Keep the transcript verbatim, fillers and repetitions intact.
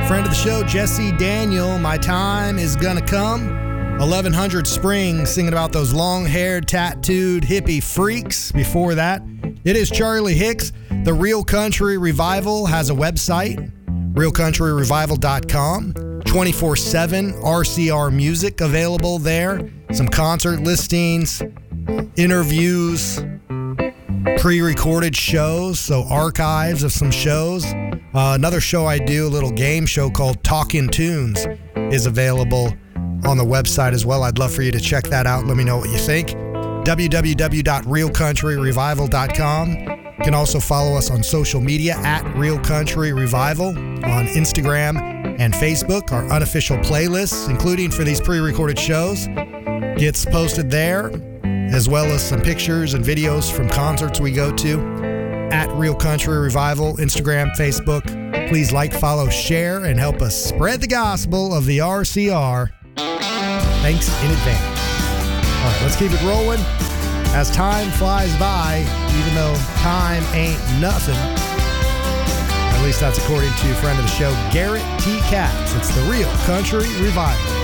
Friend of the show, Jesse Daniel, My Time Is Gonna Come. eleven hundred Springs, singing about those long-haired, tattooed hippie freaks. Before that, it is Charlie Hicks. The Real Country Revival has a website, real country revival dot com. twenty-four seven R C R music available there. Some concert listings, interviews, pre-recorded shows, so archives of some shows. Uh, another show I do, a little game show called Talkin' Tunes, is available on the website as well. I'd love for you to check that out. Let me know what you think. w w w dot real country revival dot com. You can also follow us on social media at Real Country Revival on Instagram and Facebook. Our unofficial playlists, including for these pre-recorded shows, gets posted there, as well as some pictures and videos from concerts we go to at Real Country Revival, Instagram, Facebook. Please like, follow, share, and help us spread the gospel of the R C R. Thanks in advance. All right, let's keep it rolling as time flies by, even though time ain't nothing. At least that's according to friend of the show, Garrett T. Katz. It's the Real Country Revival.